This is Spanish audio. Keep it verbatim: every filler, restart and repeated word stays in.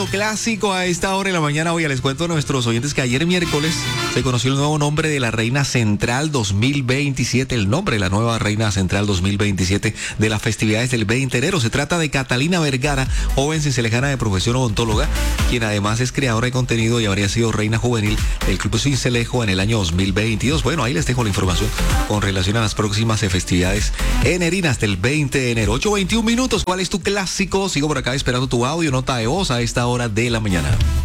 lo clásico a esta hora de la mañana. Hoy les cuento a nuestros oyentes que ayer miércoles se conoció el nuevo nombre de la Reina Central dos mil veintisiete, el nombre de la nueva Reina Central dos mil veintisiete de las festividades del veinte de enero. Se trata de Catalina Vergara, joven cincelejana de profesión odontóloga, quien además es creadora de contenido y habría sido reina juvenil del Club Cincelejo en el año dos mil veintidós. Bueno, ahí les dejo la información con relación a las próximas festividades enerinas del veinte de enero. ocho veintiún minutos. ¿Cuál es tu clásico? Sigo por acá esperando tu audio, nota de voz a esta hora de la mañana.